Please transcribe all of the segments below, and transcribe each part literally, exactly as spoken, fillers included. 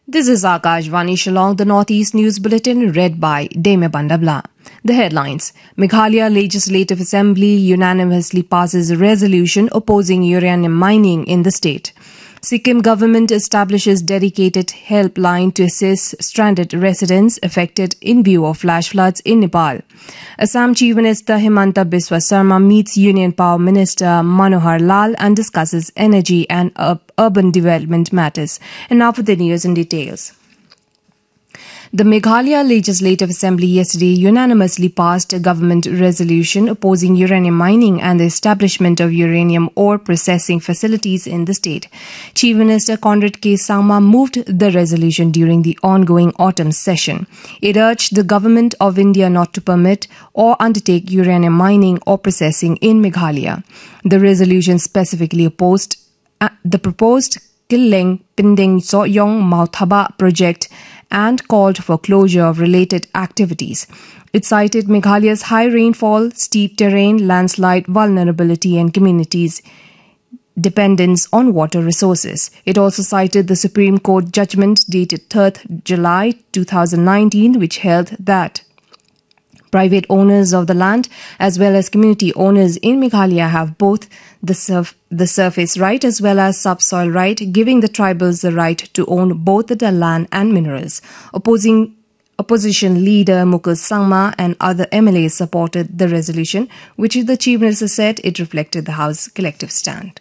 This is Akashvani Shillong, the Northeast News Bulletin, read by Deme Bandabla. The headlines. Meghalaya Legislative Assembly unanimously passes a resolution opposing uranium mining in the state. Sikkim government establishes dedicated helpline to assist stranded residents affected in view of flash floods in Nepal. Assam Chief Minister Himanta Biswa Sarma meets Union Power Minister Manohar Lal and discusses energy and urban development matters. And now for the news in details. The Meghalaya Legislative Assembly yesterday unanimously passed a government resolution opposing uranium mining and the establishment of uranium ore processing facilities in the state. Chief Minister Conrad K. Sangma moved the resolution during the ongoing autumn session. It urged the Government of India not to permit or undertake uranium mining or processing in Meghalaya. The resolution specifically opposed uh, the proposed Kileng Pindeng Soyong Mauthaba project and called for closure of related activities. It cited Meghalaya's high rainfall, steep terrain, landslide vulnerability and communities' dependence on water resources. It also cited the Supreme Court judgment dated third July two thousand nineteen, which held that private owners of the land as well as community owners in Meghalaya have both the, surf, the surface right as well as subsoil right, giving the tribals the right to own both the land and minerals. Opposing Opposition leader Mukul Sangma and other M L As supported the resolution, which the Chief Minister said it reflected the House's collective stand.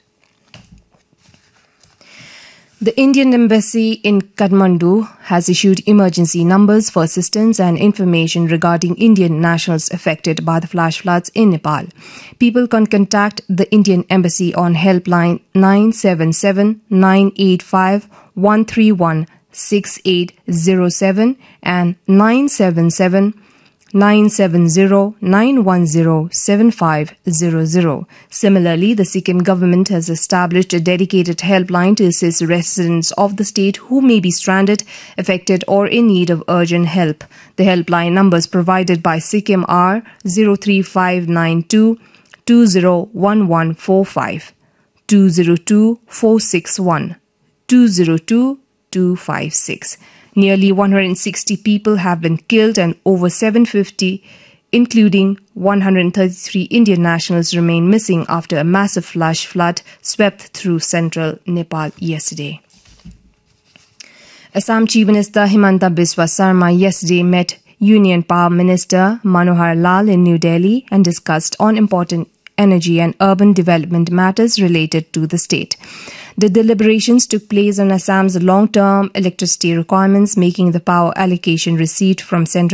The Indian Embassy in Kathmandu has issued emergency numbers for assistance and information regarding Indian nationals affected by the flash floods in Nepal. People can contact the Indian Embassy on helpline nine seven seven, nine eight five, one three one, six eight zero seven and nine seven seven, nine seven zero, nine one zero, seven five zero zero. Similarly, the Sikkim government has established a dedicated helpline to assist residents of the state who may be stranded, affected or in need of urgent help. The helpline numbers provided by Sikkim are zero three five nine two, two zero one one four five, two zero two four six one, two zero two two five six. Nearly one hundred sixty people have been killed and over seven hundred fifty, including one hundred thirty-three Indian nationals, remain missing after a massive flash flood swept through central Nepal yesterday. Assam Chief Minister Himanta Biswa Sarma yesterday met Union Power Minister Manohar Lal in New Delhi and discussed on important energy and urban development matters related to the state. The deliberations took place on Assam's long-term electricity requirements, making the power allocation received from central